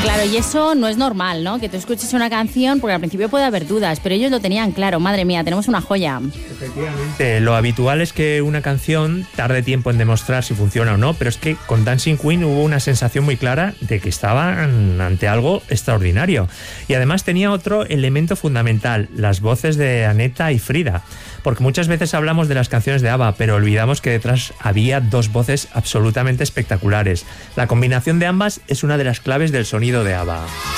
Claro, y eso no es normal, ¿no? Que tú escuches una canción, porque al principio puede haber dudas, pero ellos lo tenían claro. Madre mía, tenemos una joya. Efectivamente. Lo habitual es que una canción tarde tiempo en demostrar si funciona o no, pero es que con Dancing Queen hubo una sensación muy clara de que estaban ante algo extraordinario. Y además tenía otro elemento fundamental, las voces de Aneta y Frida. Porque muchas veces hablamos de las canciones de ABBA, pero olvidamos que detrás había dos voces absolutamente espectaculares. La combinación de ambas es una de las claves del sonido de ABBA.